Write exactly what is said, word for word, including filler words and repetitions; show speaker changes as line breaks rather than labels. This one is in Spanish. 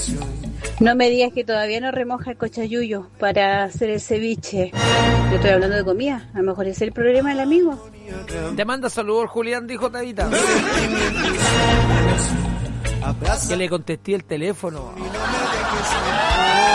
No me digas que todavía no remoja el cochayuyo para hacer el ceviche. Yo estoy hablando de comida. A lo mejor ese es el problema del amigo.
Te manda saludos, Julián, dijo Tabita. Que le contesté el teléfono.